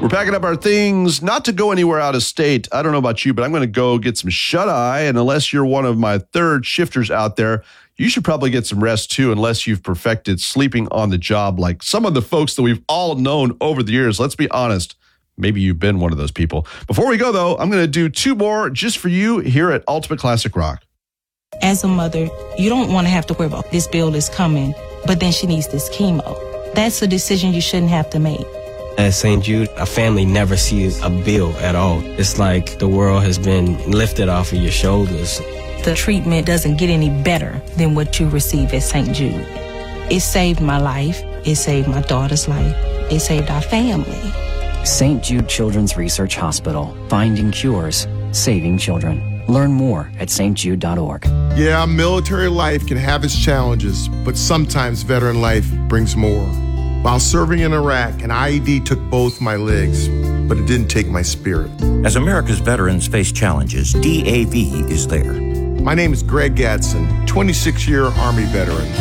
We're packing up our things, not to go anywhere out of state. I don't know about you, but I'm going to go get some shut-eye. And unless you're one of my third shifters out there, you should probably get some rest too, unless you've perfected sleeping on the job like some of the folks that we've all known over the years. Let's be honest. Maybe you've been one of those people. Before we go, though, I'm going to do two more just for you here at Ultimate Classic Rock. As a mother, you don't want to have to worry about this bill is coming, but then she needs this chemo. That's a decision you shouldn't have to make. At St. Jude, a family never sees a bill at all. It's like the world has been lifted off of your shoulders. The treatment doesn't get any better than what you receive at St. Jude. It saved my life. It saved my daughter's life. It saved our family. St. Jude Children's Research Hospital. Finding cures, saving children. Learn more at stjude.org. Yeah, military life can have its challenges, but sometimes veteran life brings more. While serving in Iraq, an IED took both my legs, but it didn't take my spirit. As America's veterans face challenges, DAV is there. My name is Greg Gadsden, 26-year Army veteran.